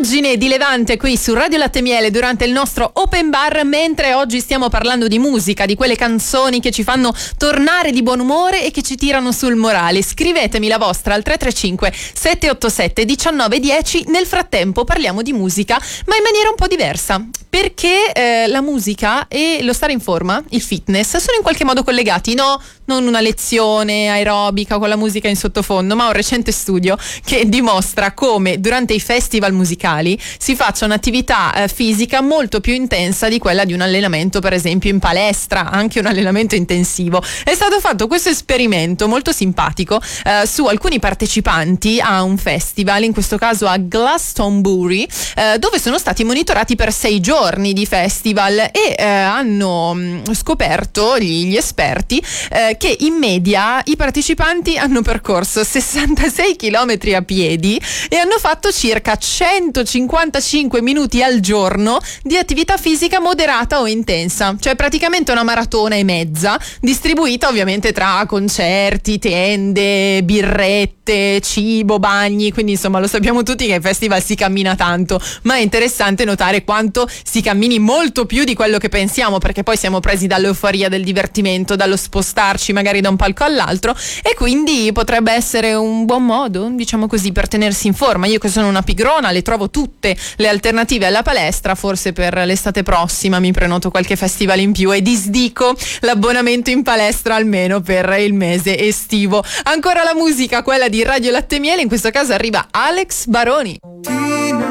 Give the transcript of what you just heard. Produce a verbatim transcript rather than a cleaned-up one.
Ruggine di Levante qui su Radio Latte Miele durante il nostro open bar, mentre oggi stiamo parlando di musica, di quelle canzoni che ci fanno tornare di buon umore e che ci tirano sul morale. Scrivetemi la vostra al tre tre cinque sette otto sette uno nove uno zero. Nel frattempo parliamo di musica, ma in maniera un po' diversa, perché eh, la musica e lo stare in forma, il fitness, sono in qualche modo collegati, no? Non una lezione aerobica con la musica in sottofondo, ma un recente studio che dimostra come durante i festival musicali si faccia un'attività eh, fisica molto più intensa di quella di un allenamento, per esempio in palestra, anche un allenamento intensivo. È stato fatto questo esperimento molto simpatico eh, su alcuni partecipanti a un festival, in questo caso a Glastonbury, eh, dove sono stati monitorati per sei giorni di festival e eh, hanno mh, scoperto gli, gli esperti eh, che in media i partecipanti hanno percorso sessantasei chilometri a piedi e hanno fatto circa centocinquantacinque minuti al giorno di attività fisica moderata o intensa, cioè praticamente una maratona e mezza, distribuita ovviamente tra concerti, tende, birrette, cibo, bagni. Quindi insomma lo sappiamo tutti che ai festival si cammina tanto, ma è interessante notare quanto si cammini molto più di quello che pensiamo, perché poi siamo presi dall'euforia del divertimento, dallo spostarci magari da un palco all'altro, e quindi potrebbe essere un buon modo, diciamo così, per tenersi in forma. Io che sono una pigrona le trovo tutte le alternative alla palestra. Forse per l'estate prossima mi prenoto qualche festival in più e disdico l'abbonamento in palestra almeno per il mese estivo. Ancora la musica, quella di Radio Latte Miele, in questo caso arriva Alex Baroni.